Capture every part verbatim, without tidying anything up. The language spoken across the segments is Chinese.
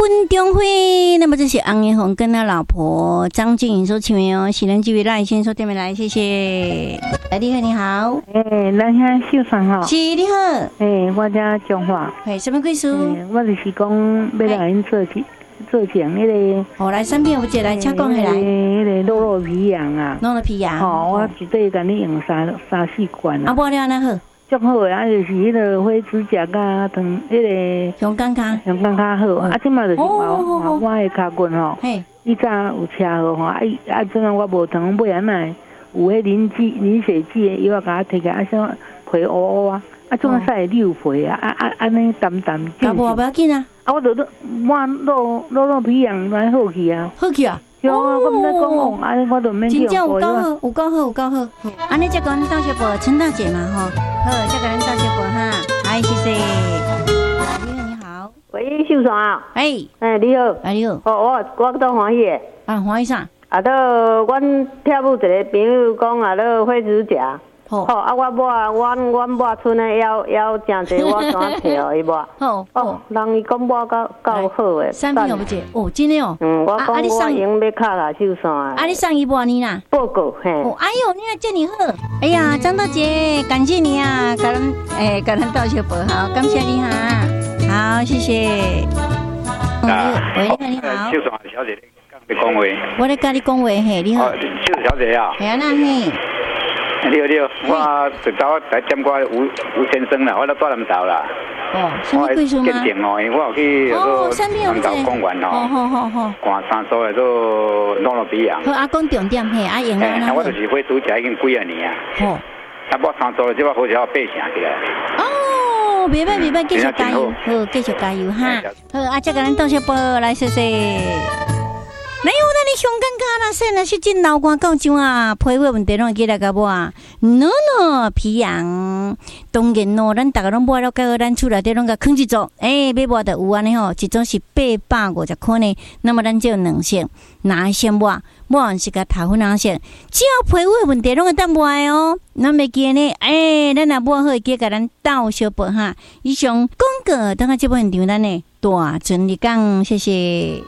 婚中会，那么这是洪延红跟他老婆张静颖所请的哦。喜人继续赖先说对面来，谢谢。来，你好，你好。 诶，咱遐秀山吼。 是你好。 诶，我遮中华。 嘿，什么故事？ 我就是讲要来因做做成迄个。 哦，来产品有一来，请讲起来。 迄个肉肉皮羊啊。 肉肉皮羊。 哦，我一底甲你用三三四罐啊。 啊，无了那好。 足好诶，啊，就是迄个灰指甲甲糖，迄个香港卡， 香港较好。啊，即马就是毛毛我诶骹骨吼，以前有车祸吼，啊啊，即马我无糖买啊奶，有迄磷脂磷血脂诶药啊，甲我摕起来，啊，像皮乌乌啊，啊，种使会溜皮啊，啊啊，安尼淡淡。 啊，无不要紧啊， 啊，我著我肉肉肉皮样来好去啊， 好去啊。 对啊，我毋知讲哦，安尼我都免去用。 真正有够好，有够好，有够好。安尼再跟咱道小宝陈大姐嘛吼，好，再跟咱道小宝哈，嗨，谢谢。你好，你好。 喂，秀爽啊。 哎， 哎，你好。 哎，你好。 哦，我我都欢喜的。 啊，欢喜啥？ 啊，都阮跳舞一个朋友讲啊，都火指甲。好，啊，我抹，阮阮抹村的要要真济，我怎跳伊抹？ 好， 哦，人伊讲抹够够好诶。 产品有不解？哦，真的哦。 嗯，我讲我用要卡啦秀山。 啊，你上一波你啦？ 报告嘿。 哦，哎呦，你来叫你好。哎呀，张大姐，感谢你啊，感恩诶，感恩道小宝，好，感谢你哈，好，谢谢。 啊， 喂，你好，你好。 秀山小姐，你讲话。 我咧跟你讲话嘿，你好。 哦，秀小姐啊。 系啊，那嘿。 你好，你好，我直到来点过吴吴先生啦，我都住南投啦。 哦，什么贵数吗？ 见证哦，因为我有去那个南投公园哦。 哦，好好好。 看山所的都弄了比样。 好，阿公重点嘿，阿英啊。 哎，我就是火煮食已经几啊年啊。 哦。 啊，我山所的这把好少八成起来。 哦，袂歹袂歹，继续加油，好，继续加油哈。好，啊，再跟咱道小宝来说说。哪有咱的香港卡啦？说那是真老瓜到怎啊？皮肤问题拢记来个无啊？喏喏，皮痒，当然咯，咱大家拢买了，到咱厝内底拢甲放一组，诶、欸，买买的有安尼吼，一组是八百五十块呢。那么咱就有两色，哪一先买？买是甲头粉红色，只要皮肤问题拢会当买哦。咱袂记呢，诶、欸，咱若买好会记甲咱斗小宝哈。以上广告，等下这部现场咱呢大全力讲，谢谢。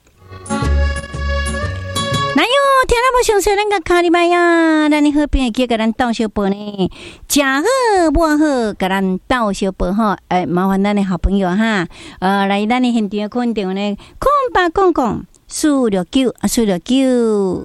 哪有听那么详细？咱个卡里麦呀，咱你好边会记甲咱斗小宝呢？食好买好，甲咱斗小宝哈。哎，麻烦咱的好朋友哈，呃，来咱的现场肯定呢，空八公公四六九啊，四六九。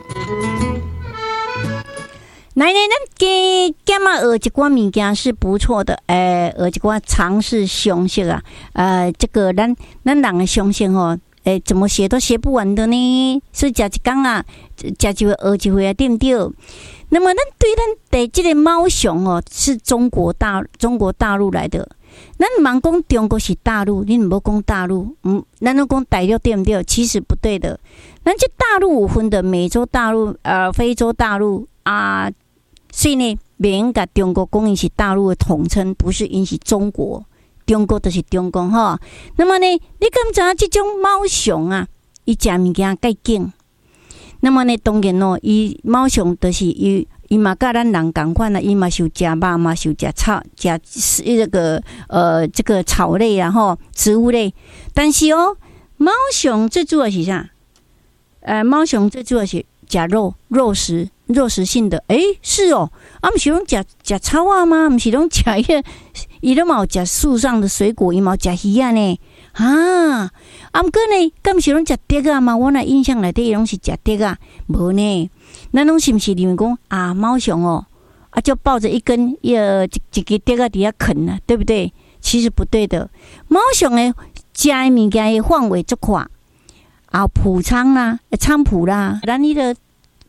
来来，咱加加嘛学一寡物件是不错的，诶、呃，学一寡常识常识啊，呃，这个咱咱人的常识吼。诶，怎么学都学不完的呢？所以食一工啊，食一回学一回啊，对不对？那么，咱对咱的这个猫熊哦，是中国大中国大陆来的。咱忙讲中国是大陆，你唔好讲大陆，嗯，咱都讲大陆对不对？其实不对的。咱这大陆有分的美洲大陆、呃非洲大陆啊，所以呢，袂用甲中国讲伊是大陆的统称，不是因是中国。中国就是中国哈，那么呢，你敢知影这种猫熊啊，伊食物件介劲？那么呢，当然咯，伊猫熊就是伊，伊嘛甲咱人共款啊，伊嘛是有食肉嘛，是有食草，食这个呃这个草类啊吼，植物类。但是哦，猫熊最主要是啥？呃，猫熊最主要是食肉，肉食。肉食性的，诶、欸，是哦，啊，不是拢食食草啊吗？不是拢食迄个，伊都冇食树上的水果，伊冇食鱼啊呢，啊，啊，不过呢，敢是拢食竹啊嘛？我那印象内底伊拢是食竹啊，无呢，咱拢是不是认为讲啊，猫熊哦，啊，就抱着一根呃一一个竹啊底下啃啊，对不对？其实不对的，猫熊诶，食的物件的范围足宽。啊，谱仓啦，菖蒲啦，咱迄个